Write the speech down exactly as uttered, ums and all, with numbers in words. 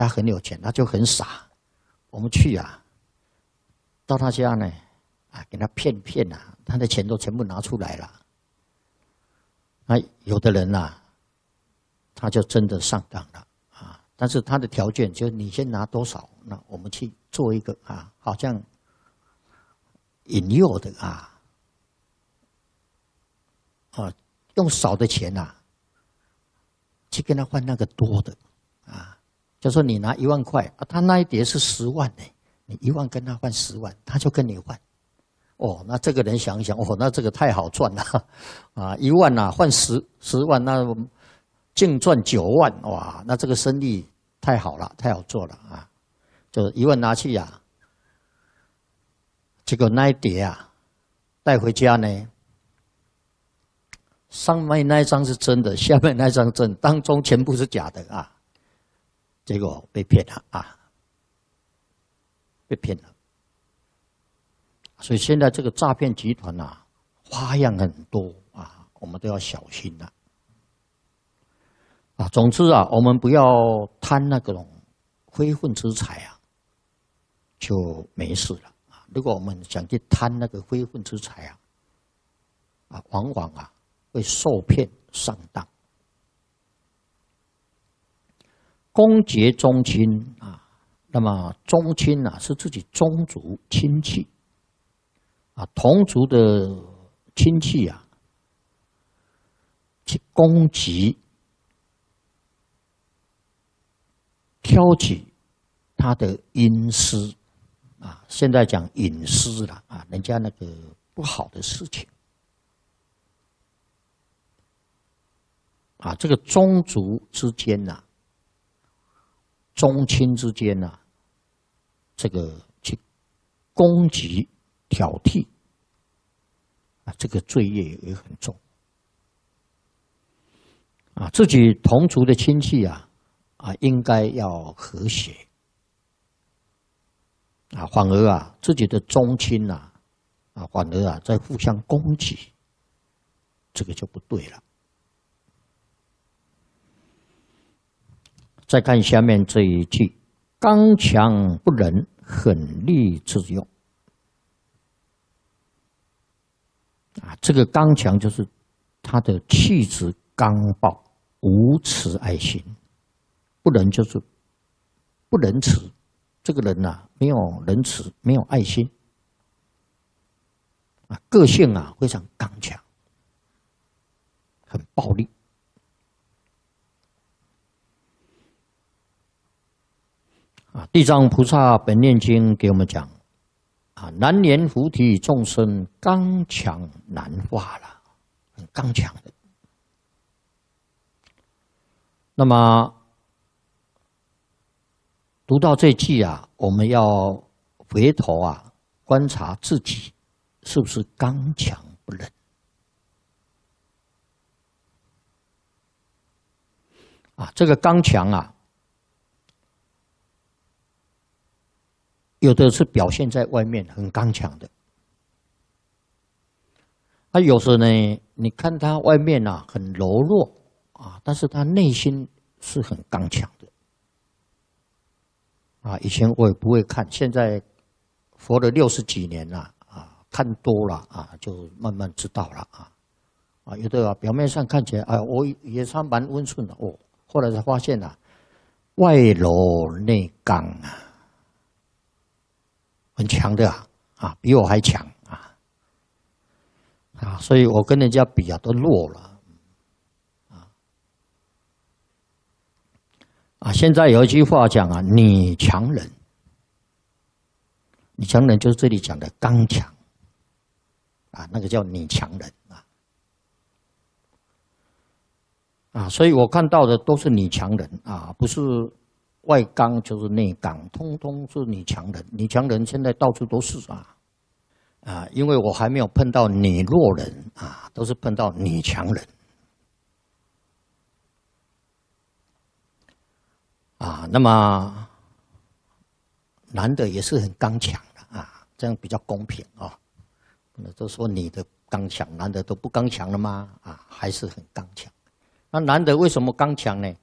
他很有钱，他就很傻。我们去啊，到他家呢，啊，给他骗骗啊，他的钱都全部拿出来了。那有的人呐、啊，他就真的上当了啊。但是他的条件就是你先拿多少，那我们去做一个啊，好像引诱的啊，啊，用少的钱呐、啊，去跟他换那个多的啊。就说你拿一万块啊，他那一叠是十万呢，你一万跟他换十万，他就跟你换。哦，那这个人想一想，哦，那这个太好赚了，啊，一万呐、啊、换十十万，那净赚九万，哇，那这个生意太好了，太好做了啊！就一万拿去呀、啊，结果那一叠啊带回家呢，上面那一张是真的，下面那一张真，当中全部是假的啊！结果被骗了啊，被骗了。所以现在这个诈骗集团啊，花样很多啊，我们都要小心了。啊，总之啊，我们不要贪那种非分之财啊，就没事了啊。如果我们想去贪那个非分之财啊，啊，往往啊会受骗上当。公结宗亲啊，那么宗亲啊是自己宗族亲戚。啊，同族的亲戚啊，去攻击、挑起他的阴私啊，现在讲隐私了啊，人家那个不好的事情啊，这个宗族之间呐、啊，宗亲之间呐、啊，这个去攻击。挑剔啊，这个罪业也很重啊。自己同族的亲戚啊，啊，应该要和谐啊，反而啊，自己的宗亲呐，啊，反而啊，在互相攻击，这个就不对了。再看下面这一句：刚强不仁，狠戾自用。啊，这个刚强就是他的气质刚暴、无慈爱心；不仁就是不仁慈，这个人呐、啊、没有仁慈，没有爱心，啊，个性啊非常刚强，很暴力。啊，地藏菩萨本愿经给我们讲。啊，难言菩提众生刚强难化了，很刚强的。那么读到这句啊，我们要回头啊观察自己是不是刚强不仁。啊，这个刚强啊，有的是表现在外面很刚强的，啊，有时呢，你看他外面啊很柔弱啊，但是他内心是很刚强的。啊，以前我也不会看，现在活了六十几年了啊，看多了啊，就慢慢知道了啊。啊，有的啊表面上看起来啊，我也是蛮温顺的哦，后来才发现啊，外柔内刚啊。很强的啊，啊，比我还强啊，啊，所以我跟人家比啊都弱了，啊，啊，现在有一句话讲啊，女强人，女强人就是这里讲的刚强，啊，那个叫女强人啊，啊，所以我看到的都是女强人啊，不是。外刚就是内刚，通通是女强人。女强人现在到处都是啊，啊，因为我还没有碰到女弱人啊，都是碰到女强人啊。那么男的也是很刚强的啊，这样比较公平啊。不能都说你的刚强，男的都不刚强了吗？啊，还是很刚强。那男的为什么刚强呢？